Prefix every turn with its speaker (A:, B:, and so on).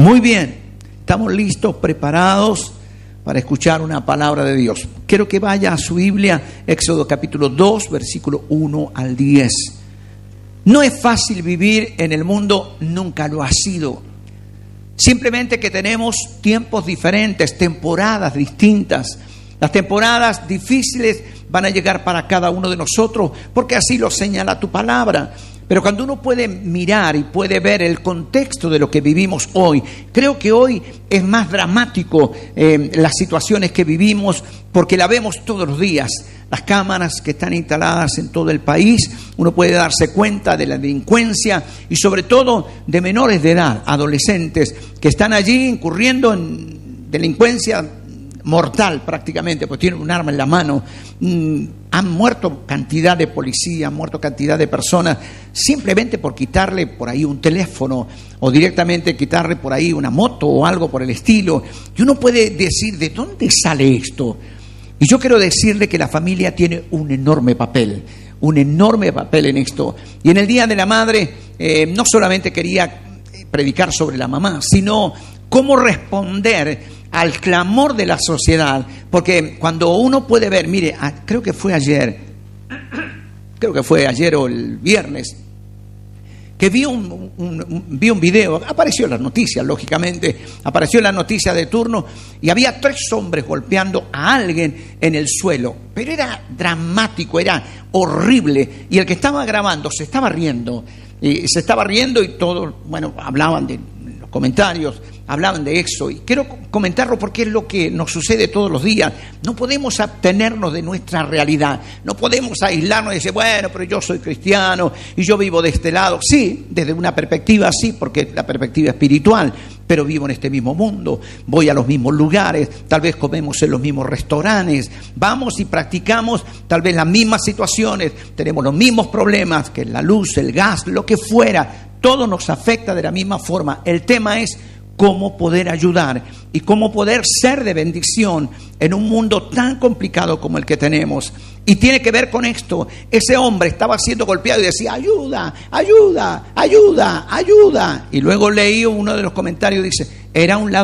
A: Muy bien, estamos listos, preparados para escuchar una palabra de Dios. Quiero que vaya a su Biblia, Éxodo capítulo 2, versículo 1 al 10. No es fácil vivir en el mundo, nunca lo ha sido. Simplemente que tenemos tiempos diferentes, temporadas distintas. Las temporadas difíciles van a llegar para cada uno de nosotros, porque así lo señala tu palabra. Pero cuando uno puede mirar y puede ver el contexto de lo que vivimos hoy, creo que hoy es más dramático las situaciones que vivimos, porque la vemos todos los días. Las cámaras que están instaladas en todo el país, uno puede darse cuenta de la delincuencia y sobre todo de menores de edad, adolescentes, que están allí incurriendo en delincuencia mortal prácticamente, pues tienen un arma en la mano. Han muerto cantidad de policías, han muerto cantidad de personas simplemente por quitarle por ahí un teléfono o directamente quitarle por ahí una moto o algo por el estilo. Y uno puede decir, ¿de dónde sale esto? Y yo quiero decirle que la familia tiene un enorme papel en esto. Y en el Día de la Madre no solamente quería predicar sobre la mamá, sino cómo responder al clamor de la sociedad, porque cuando uno puede ver, mire, creo que fue ayer o el viernes, que vi un video, apareció en las noticias, lógicamente, apareció en la noticia de turno, y había 3 hombres golpeando a alguien en el suelo, pero era dramático, era horrible, y el que estaba grabando se estaba riendo y todos, bueno, hablaban de los comentarios, hablaban de eso, y quiero comentarlo porque es lo que nos sucede todos los días. No podemos abstenernos de nuestra realidad, no podemos aislarnos y decir, bueno, pero yo soy cristiano y yo vivo de este lado. Sí, desde una perspectiva sí, porque es la perspectiva espiritual, pero vivo en este mismo mundo, voy a los mismos lugares, tal vez comemos en los mismos restaurantes, vamos y practicamos tal vez las mismas situaciones, tenemos los mismos problemas, que la luz, el gas, lo que fuera, todo nos afecta de la misma forma. El tema es cómo poder ayudar y cómo poder ser de bendición en un mundo tan complicado como el que tenemos. Y tiene que ver con esto. Ese hombre estaba siendo golpeado y decía, ayuda, ayuda, ayuda, ayuda. Y luego leí uno de los comentarios, dice, era un